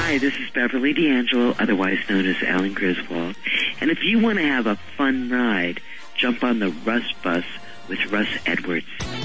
Hi, this is Beverly D'Angelo, otherwise known as Alan Griswold. And if you want to have a fun ride, jump on the Russ Bus with Russ Edwards.